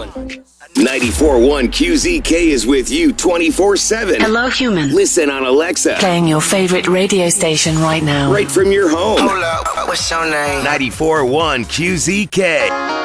one. 94.1 QZK is with you 24/7. Hello, human. Listen on Alexa. Playing your favorite radio station right now. Right from your home. Hold up, what's your name? 94.1 QZK.